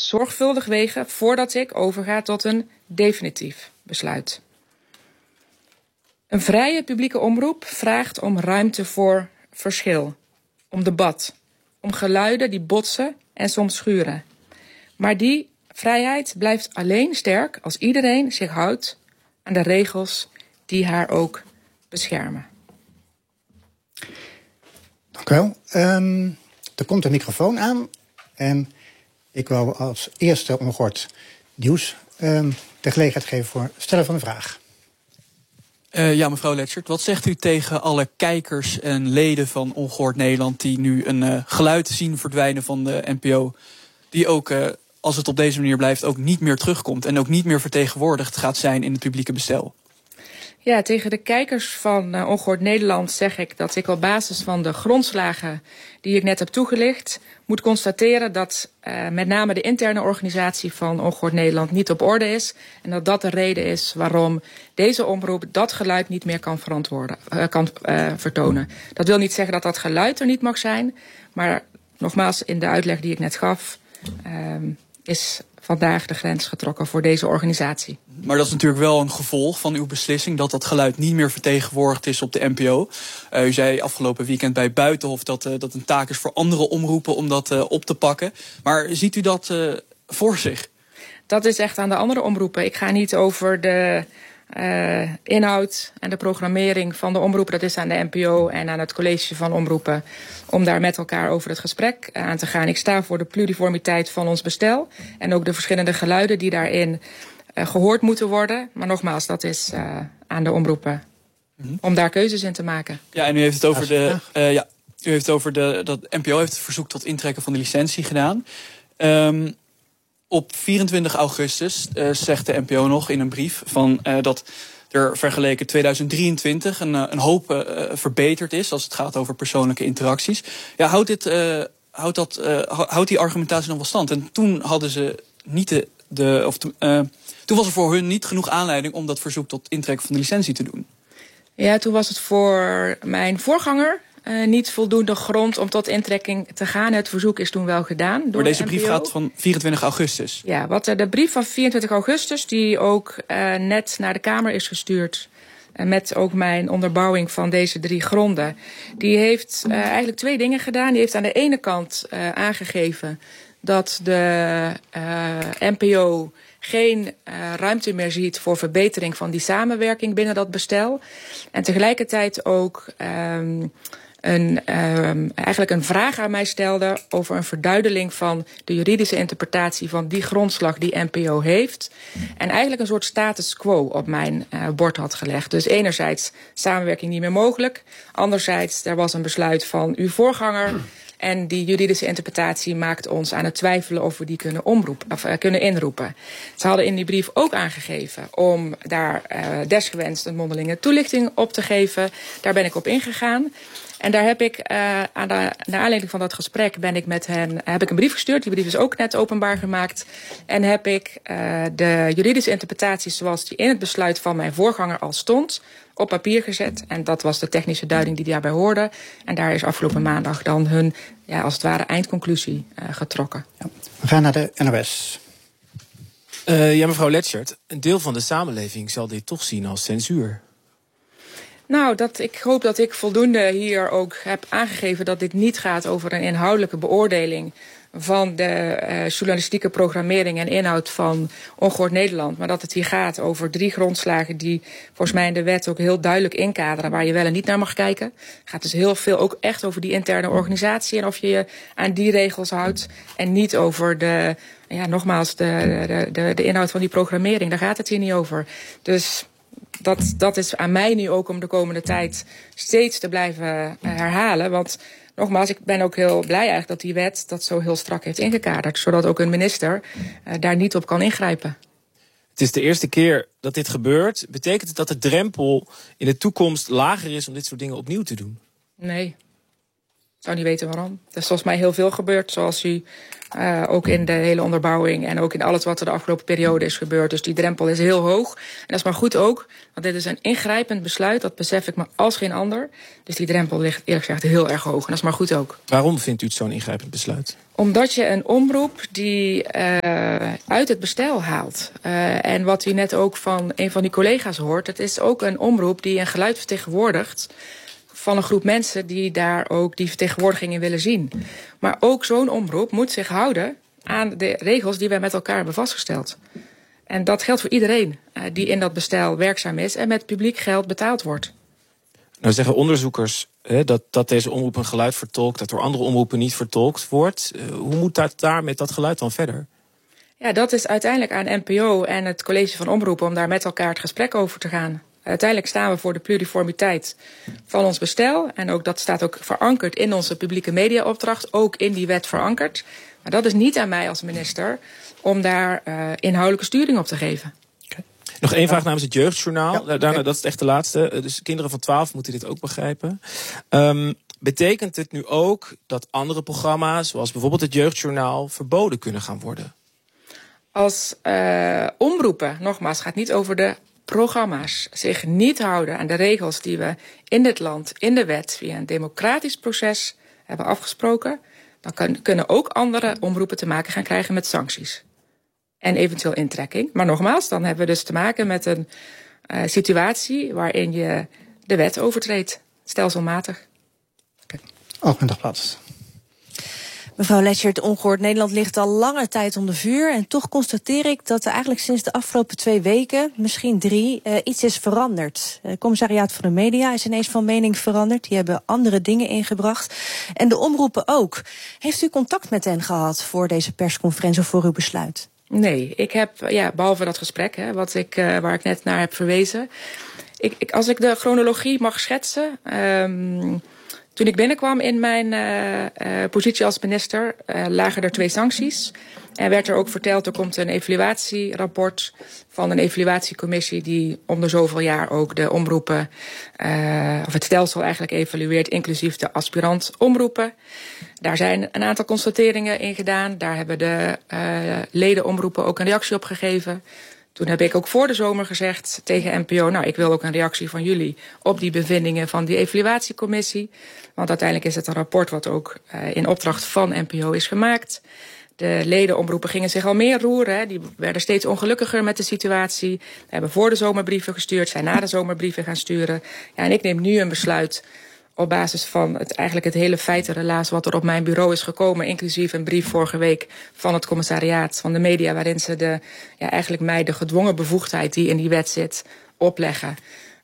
zorgvuldig wegen voordat ik overga tot een definitief besluit. Een vrije publieke omroep vraagt om ruimte voor verschil, om debat, om geluiden die botsen en soms schuren. Maar die vrijheid blijft alleen sterk als iedereen zich houdt aan de regels die haar ook beschermen. Dank u wel. Er komt een microfoon aan en ik wil als eerste Ongehoord Nieuws de gelegenheid geven voor het stellen van een vraag. Ja, mevrouw Letschert, wat zegt u tegen alle kijkers en leden van Ongehoord Nederland die nu een geluid zien verdwijnen van de NPO, die ook, als het op deze manier blijft, ook niet meer terugkomt en ook niet meer vertegenwoordigd gaat zijn in het publieke bestel? Ja, tegen de kijkers van Ongehoord Nederland zeg ik dat ik op basis van de grondslagen die ik net heb toegelicht moet constateren dat met name de interne organisatie van Ongehoord Nederland niet op orde is. En dat dat de reden is waarom deze omroep dat geluid niet meer kan vertonen. Dat wil niet zeggen dat dat geluid er niet mag zijn. Maar nogmaals, in de uitleg die ik net gaf, is vandaag de grens getrokken voor deze organisatie. Maar dat is natuurlijk wel een gevolg van uw beslissing dat dat geluid niet meer vertegenwoordigd is op de NPO. U zei afgelopen weekend bij Buitenhof dat een taak is voor andere omroepen om dat op te pakken. Maar ziet u dat voor zich? Dat is echt aan de andere omroepen. Ik ga niet over de inhoud en de programmering van de omroepen. Dat is aan de NPO en aan het college van omroepen om daar met elkaar over het gesprek aan te gaan. Ik sta voor de pluriformiteit van ons bestel en ook de verschillende geluiden die daarin gehoord moeten worden. Maar nogmaals, dat is aan de omroepen om daar keuzes in te maken. Ja, en u heeft het over dat NPO heeft het verzoek tot intrekken van de licentie gedaan. Op 24 augustus zegt de NPO nog in een brief dat er vergeleken 2023 een hoop verbeterd is als het gaat over persoonlijke interacties. Ja, houdt die argumentatie nog wel stand? En toen hadden ze niet toen was er voor hun niet genoeg aanleiding om dat verzoek tot intrekken van de licentie te doen. Ja, toen was het voor mijn voorganger niet voldoende grond om tot intrekking te gaan. Het verzoek is toen wel gedaan door. Maar deze brief gaat van 24 augustus. Ja, de brief van 24 augustus, die ook net naar de Kamer is gestuurd, met ook mijn onderbouwing van deze 3 gronden, die heeft eigenlijk 2 dingen gedaan. Die heeft aan de ene kant aangegeven dat de NPO geen ruimte meer ziet voor verbetering van die samenwerking binnen dat bestel. En tegelijkertijd ook eigenlijk een vraag aan mij stelde over een verduidelijking van de juridische interpretatie van die grondslag die NPO heeft. En eigenlijk een soort status quo op mijn bord had gelegd. Dus enerzijds samenwerking niet meer mogelijk. Anderzijds, er was een besluit van uw voorganger. En die juridische interpretatie maakt ons aan het twijfelen of we die kunnen inroepen. Ze hadden in die brief ook aangegeven om daar desgewenst een mondelinge toelichting op te geven. Daar ben ik op ingegaan. En daar heb ik, naar aanleiding van dat gesprek, heb ik een brief gestuurd. Die brief is ook net openbaar gemaakt. En heb ik de juridische interpretatie zoals die in het besluit van mijn voorganger al stond, op papier gezet. En dat was de technische duiding die daarbij hoorde. En daar is afgelopen maandag dan hun, als het ware, eindconclusie getrokken. Ja. We gaan naar de NOS. Mevrouw Letschert, een deel van de samenleving zal dit toch zien als censuur. Nou, ik hoop dat ik voldoende hier ook heb aangegeven dat dit niet gaat over een inhoudelijke beoordeling van de journalistieke programmering en inhoud van Ongehoord Nederland. Maar dat het hier gaat over 3 grondslagen die volgens mij in de wet ook heel duidelijk inkaderen waar je wel en niet naar mag kijken. Het gaat dus heel veel ook echt over die interne organisatie en of je je aan die regels houdt. En niet over de inhoud van die programmering. Daar gaat het hier niet over. Dus dat is aan mij nu ook om de komende tijd steeds te blijven herhalen. Want nogmaals, ik ben ook heel blij eigenlijk dat die wet dat zo heel strak heeft ingekaderd. Zodat ook een minister daar niet op kan ingrijpen. Het is de eerste keer dat dit gebeurt. Betekent het dat de drempel in de toekomst lager is om dit soort dingen opnieuw te doen? Nee. Ik zou niet weten waarom. Er is volgens mij heel veel gebeurd, zoals u ook in de hele onderbouwing en ook in alles wat er de afgelopen periode is gebeurd. Dus die drempel is heel hoog. En dat is maar goed ook, want dit is een ingrijpend besluit. Dat besef ik me als geen ander. Dus die drempel ligt eerlijk gezegd heel erg hoog. En dat is maar goed ook. Waarom vindt u het zo'n ingrijpend besluit? Omdat je een omroep die uit het bestel haalt. En wat u net ook van een van die collega's hoort, het is ook een omroep die een geluid vertegenwoordigt van een groep mensen die daar ook die vertegenwoordiging in willen zien. Maar ook zo'n omroep moet zich houden aan de regels die wij met elkaar hebben vastgesteld. En dat geldt voor iedereen die in dat bestel werkzaam is en met publiek geld betaald wordt. Nou zeggen onderzoekers dat deze omroep een geluid vertolkt, dat door andere omroepen niet vertolkt wordt. Hoe moet dat daar met dat geluid dan verder? Ja, dat is uiteindelijk aan NPO en het college van omroepen om daar met elkaar het gesprek over te gaan. Uiteindelijk staan we voor de pluriformiteit van ons bestel. En ook dat staat ook verankerd in onze publieke mediaopdracht, ook in die wet verankerd. Maar dat is niet aan mij als minister om daar inhoudelijke sturing op te geven. Nog één vraag namens het Jeugdjournaal. Ja. Daarna, dat is echt de laatste. Dus kinderen van 12 moeten dit ook begrijpen. Betekent het nu ook dat andere programma's, zoals bijvoorbeeld het Jeugdjournaal, verboden kunnen gaan worden? Als omroepen, nogmaals, het gaat niet over de programma's, zich niet houden aan de regels die we in dit land, in de wet, via een democratisch proces hebben afgesproken, dan kunnen ook andere omroepen te maken gaan krijgen met sancties. En eventueel intrekking. Maar nogmaals, dan hebben we dus te maken met een situatie waarin je de wet overtreedt, stelselmatig. Algemeen Dagblad. Mevrouw Letchert, Ongehoord Nederland ligt al lange tijd onder vuur. En toch constateer ik dat er eigenlijk sinds de afgelopen 2 weken, misschien 3, iets is veranderd. Het commissariaat van de media is ineens van mening veranderd. Die hebben andere dingen ingebracht. En de omroepen ook. Heeft u contact met hen gehad voor deze persconferentie of voor uw besluit? Nee, ik heb, behalve dat gesprek waar ik net naar heb verwezen. Als ik de chronologie mag schetsen. Toen ik binnenkwam in mijn positie als minister, lagen er 2 sancties. En werd er ook verteld, er komt een evaluatierapport van een evaluatiecommissie die om de zoveel jaar ook de omroepen, of het stelsel eigenlijk evalueert, inclusief de aspirant omroepen. Daar zijn een aantal constateringen in gedaan. Daar hebben de ledenomroepen ook een reactie op gegeven. Toen heb ik ook voor de zomer gezegd tegen NPO, nou, ik wil ook een reactie van jullie op die bevindingen van die evaluatiecommissie. Want uiteindelijk is het een rapport wat ook in opdracht van NPO is gemaakt. De ledenomroepen gingen zich al meer roeren. Hè. Die werden steeds ongelukkiger met de situatie. We hebben voor de zomerbrieven gestuurd, zijn na de zomerbrieven gaan sturen. Ja, en ik neem nu een besluit op basis van het hele feitenrelaas wat er op mijn bureau is gekomen, inclusief een brief vorige week van het commissariaat van de media, waarin ze eigenlijk mij de gedwongen bevoegdheid die in die wet zit, opleggen.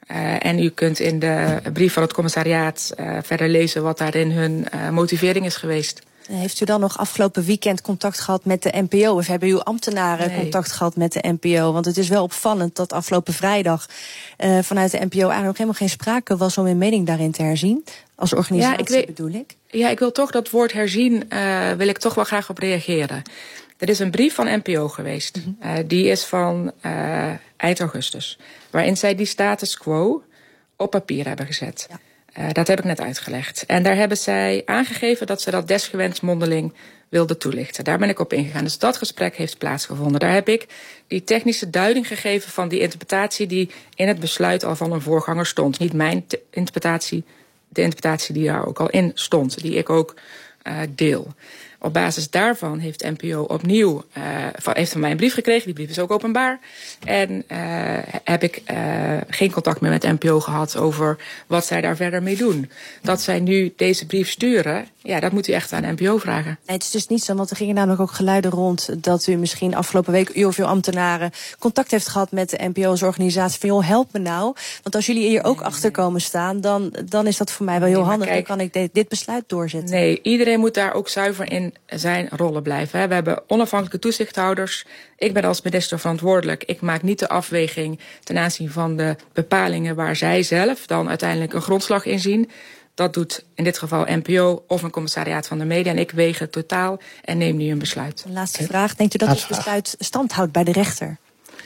En u kunt in de brief van het commissariaat verder lezen wat daarin hun motivering is geweest. Heeft u dan nog afgelopen weekend contact gehad met de NPO? Of hebben uw ambtenaren contact gehad met de NPO? Want het is wel opvallend dat afgelopen vrijdag vanuit de NPO eigenlijk helemaal geen sprake was om een mening daarin te herzien. Als organisatie bedoel ik. Ja, ik wil toch dat woord herzien, wil ik toch wel graag op reageren. Er is een brief van NPO geweest. Die is van eind augustus. Waarin zij die status quo op papier hebben gezet. Ja. Dat heb ik net uitgelegd. En daar hebben zij aangegeven dat ze dat desgewenst mondeling wilden toelichten. Daar ben ik op ingegaan. Dus dat gesprek heeft plaatsgevonden. Daar heb ik die technische duiding gegeven van die interpretatie die in het besluit al van een voorganger stond. Niet mijn interpretatie, de interpretatie die daar ook al in stond. Die ik ook deel. Op basis daarvan heeft NPO opnieuw heeft van mij een brief gekregen. Die brief is ook openbaar. En heb ik geen contact meer met NPO gehad over wat zij daar verder mee doen. Dat zij nu deze brief sturen, ja, dat moet u echt aan NPO vragen. Nee, het is dus niet zo, want er gingen namelijk ook geluiden rond dat u misschien afgelopen week, u of uw ambtenaren, contact heeft gehad met de NPO als organisatie van, joh, help me nou. Want als jullie hier ook achter komen staan, dan is dat voor mij wel heel handig. Dan kan ik dit besluit doorzetten. Nee, iedereen moet daar ook zuiver in zijn rollen blijven. We hebben onafhankelijke toezichthouders. Ik ben als minister verantwoordelijk. Ik maak niet de afweging ten aanzien van de bepalingen waar zij zelf dan uiteindelijk een grondslag in zien. Dat doet in dit geval NPO of een commissariaat van de media. En ik weeg het totaal en neem nu een besluit. Een laatste vraag. Denkt u dat het besluit stand houdt bij de rechter?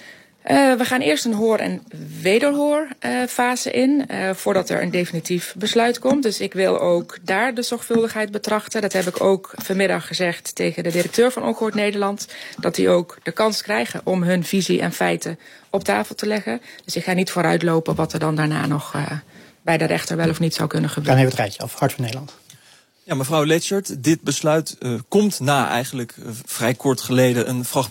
We gaan eerst een hoor- en wederhoorfase in, voordat er een definitief besluit komt. Dus ik wil ook daar de zorgvuldigheid betrachten. Dat heb ik ook vanmiddag gezegd tegen de directeur van Ongehoord Nederland. Dat die ook de kans krijgen om hun visie en feiten op tafel te leggen. Dus ik ga niet vooruitlopen wat er dan daarna nog bij de rechter wel of niet zou kunnen gebeuren. Dan even het rijtje af. Hart van Nederland. Ja, mevrouw Letchert, dit besluit komt na eigenlijk vrij kort geleden een fragment